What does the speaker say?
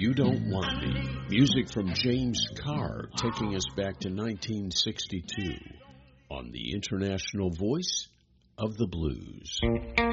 You Don't Want Me. Music from James Carr, taking us back to 1962 on the International Voice of the Blues.